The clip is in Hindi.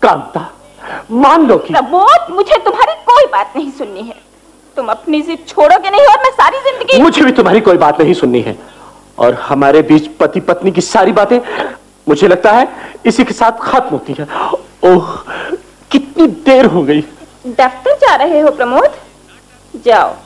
कांता, मान लो कि प्रमोद, मुझे तुम्हारी कोई बात नहीं सुननी है। तुम अपनी जिद छोड़ोगे नहीं और मैं सारी जिंदगी। मुझे भी तुम्हारी कोई बात नहीं सुननी है, और हमारे बीच पति पत्नी की सारी बातें मुझे लगता है इसी के साथ खत्म होती है। ओह, कितनी देर हो गई। दफ्तर जा रहे हो प्रमोद? जाओ,